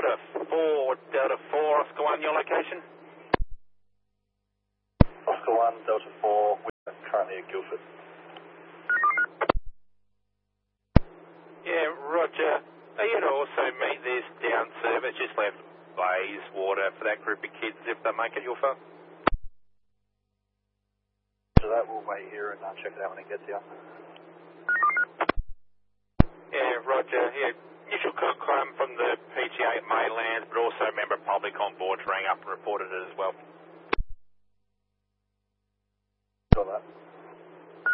Delta 4, Delta 4, Oscar 1, your location? Oscar 1, Delta 4, we're currently at Guildford. Yeah, roger. Are you to also meet this down service just left Bayswater for that group of kids if they make it your phone? So that we'll wait here and check it out when it gets here. Yeah, roger. Yeah, initial come from the PTA at Maylands, but also a member of public on board rang up and reported it as well.